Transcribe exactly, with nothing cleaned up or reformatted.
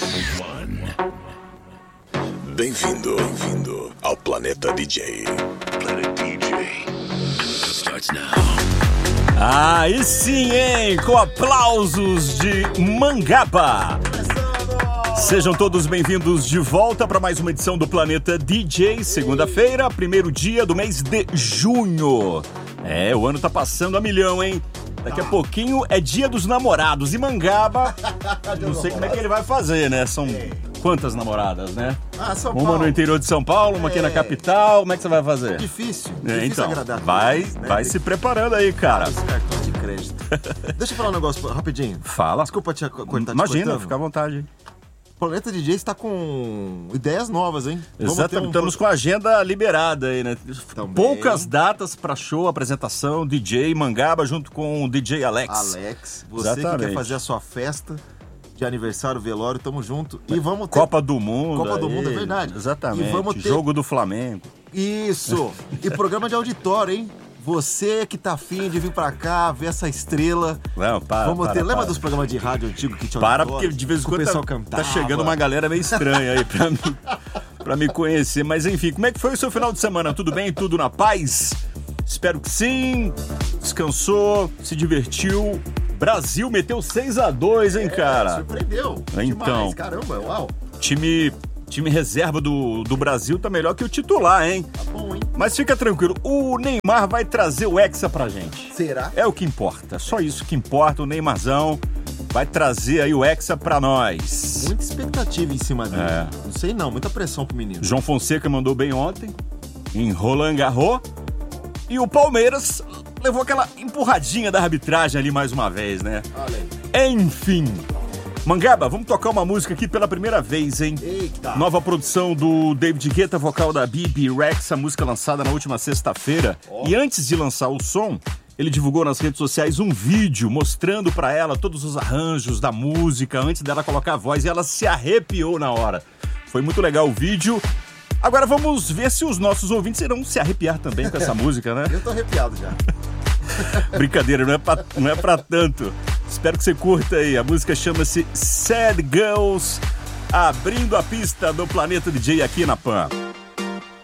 Bem-vindo, bem-vindo ao Planeta D J. Planet D J starts now. Ah, e sim, hein? Com aplausos de Mangaba. Sejam todos bem-vindos de volta para mais uma edição do Planeta D J. Segunda-feira, primeiro dia do mês de junho. É, o ano tá passando a milhão, hein? Daqui a pouquinho é dia dos namorados. E Mangaba, não sei como é que ele vai fazer, né? São quantas namoradas, né? Ah, São Uma Paulo. no interior de São Paulo, uma aqui É. na capital. Como é que você vai fazer? Difícil, É, difícil então, agradar vai, todos, né? vai Tem se preparando aí, cara. esse cartão de crédito. Deixa eu falar um negócio rapidinho. Fala. Desculpa te cortar te Imagina, cortando. fica à vontade. O Planeta D J está com ideias novas, hein? Vamos ter Exatamente, um estamos com a agenda liberada aí, né? Também. Poucas datas para show, apresentação, D J Mangaba junto com o D J Alex. Alex, você Exatamente. que quer fazer a sua festa de aniversário, velório, tamo junto. E vamos ter... Copa do Mundo. Copa do aí. Mundo, é verdade. Exatamente. E vamos ter- Jogo do Flamengo. Isso! E programa de auditório, hein? Você que tá afim de vir pra cá, ver essa estrela. Não, para, Vamos para, ter. Lembra para. dos programas de rádio antigo que tinha Para, auditório? porque de vez em Que o quando pessoal tá, cantava. tá chegando uma galera meio estranha aí pra me, pra me conhecer. Mas enfim, como é que foi o seu final de semana? Tudo bem? Tudo na paz? Espero que sim. Descansou, se divertiu. Brasil meteu seis a dois, hein, cara? Surpreendeu. Então. Demais, caramba, uau. Time, time reserva do, do Brasil tá melhor que o titular, hein? Tá bom, hein? Mas fica tranquilo, o Neymar vai trazer o Hexa pra gente. Será? É o que importa, só isso que importa. O Neymarzão vai trazer aí o Hexa pra nós. Muita expectativa em cima dele. É. Não sei não, muita pressão pro menino. João Fonseca mandou bem ontem, em Roland Garros. E o Palmeiras levou aquela empurradinha da arbitragem ali mais uma vez, né? Olha aí. Enfim. Mangaba, vamos tocar uma música aqui pela primeira vez, hein? Eita. Nova produção do David Guetta, vocal da Bibi Rex, a música lançada na última sexta-feira. Oh. E antes de lançar o som, ele divulgou nas redes sociais um vídeo mostrando pra ela todos os arranjos da música antes dela colocar a voz, e ela se arrepiou na hora. Foi muito legal o vídeo. Agora vamos ver se os nossos ouvintes irão se arrepiar também com essa música, né? Eu tô arrepiado já. Brincadeira, não é pra, não é pra tanto. Espero que você curta aí. A música chama-se Sad Girls, abrindo a pista do Planeta D J aqui na Pan.